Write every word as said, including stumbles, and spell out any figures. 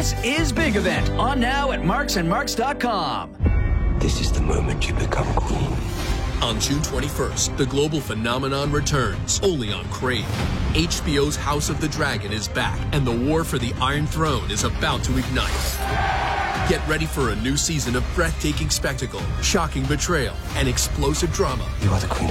This is Big Event, on now at marks and marks dot com. This is the moment you become queen. On June twenty-first, the global phenomenon returns, only on Crave. H B O's House of the Dragon is back, and the war for the Iron Throne is about to ignite. Get ready for a new season of breathtaking spectacle, shocking betrayal, and explosive drama. You are the queen